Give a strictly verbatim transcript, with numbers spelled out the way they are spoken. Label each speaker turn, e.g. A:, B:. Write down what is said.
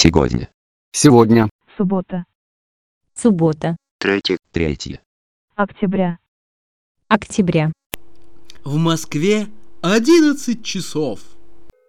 A: Сегодня.
B: Сегодня.
C: Суббота.
D: Суббота.
A: Третье. Третье.
C: Октября.
D: Октября.
E: В Москве одиннадцать часов.